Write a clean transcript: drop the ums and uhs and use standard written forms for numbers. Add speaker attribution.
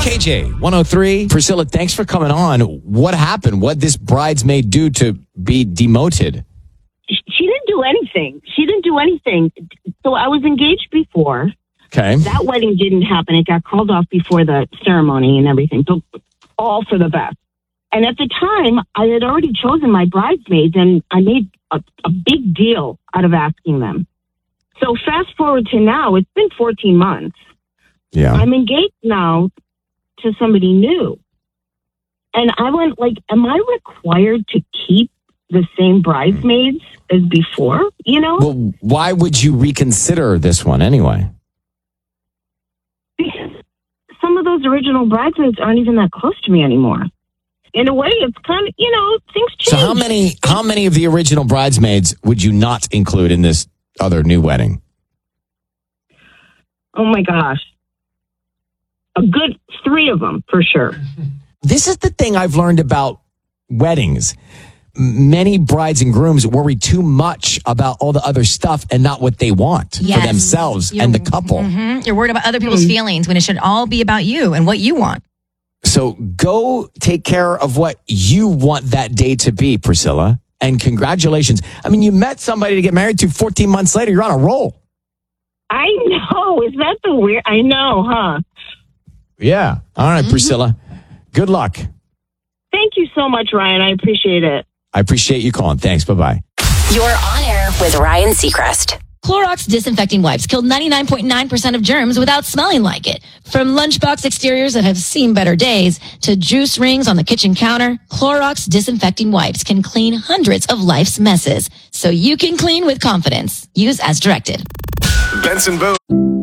Speaker 1: KJ 103. Priscilla, thanks for coming on. What happened? What this bridesmaid do to be demoted?
Speaker 2: She didn't do anything. So I was engaged before.
Speaker 1: Okay.
Speaker 2: That wedding didn't happen. It got called off before the ceremony and everything. So all for the best. And at the time, I had already chosen my bridesmaids, and I made a big deal out of asking them. So fast forward to now, it's been 14 months.
Speaker 1: Yeah.
Speaker 2: I'm engaged now to somebody new. And I went, am I required to keep the same bridesmaids as before,
Speaker 1: Well, why would you reconsider this one anyway?
Speaker 2: Because some of those original bridesmaids aren't even that close to me anymore. In a way, it's kind of, things change.
Speaker 1: So how many of the original bridesmaids would you not include in this other new wedding?
Speaker 2: Oh my gosh. A good 3 of them, for sure.
Speaker 1: This is the thing I've learned about weddings. Many brides and grooms worry too much about all the other stuff and not what they want for themselves and the couple.
Speaker 3: Mm-hmm. You're worried about other people's feelings when it should all be about you and what you want.
Speaker 1: So go take care of what you want that day to be, Priscilla. And congratulations. I mean, you met somebody to get married to 14 months later. You're on a roll.
Speaker 2: I know. Is that the weird? I know, huh?
Speaker 1: Yeah. All right, Priscilla. Good luck.
Speaker 2: Thank you so much, Ryan. I appreciate it.
Speaker 1: I appreciate you calling. Thanks. Bye-bye.
Speaker 4: You're on air with Ryan Seacrest.
Speaker 5: Clorox disinfecting wipes kill 99.9% of germs without smelling like it. From lunchbox exteriors that have seen better days to juice rings on the kitchen counter, Clorox disinfecting wipes can clean hundreds of life's messes. So you can clean with confidence. Use as directed.
Speaker 6: Benson Boone.